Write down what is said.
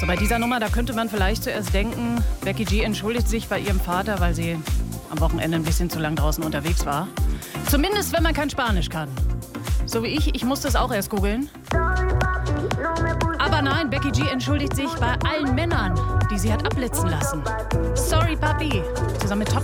So, bei dieser Nummer, da könnte man vielleicht zuerst denken, Becky G entschuldigt sich bei ihrem Vater, weil sie am Wochenende ein bisschen zu lang draußen unterwegs war. Zumindest, wenn man kein Spanisch kann. So wie ich musste es auch erst googeln. Aber nein, Becky G entschuldigt sich bei allen Männern, die sie hat abblitzen lassen. Sorry, Papi. Zusammen mit Top